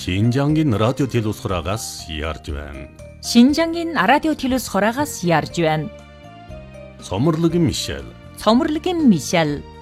Шинжангийн радио телевизхораагаас ярьж байна. Шинжангийн радио телевизхораагаас ярьж байна. Цоморлог Мишель. Цоморлог Мишель.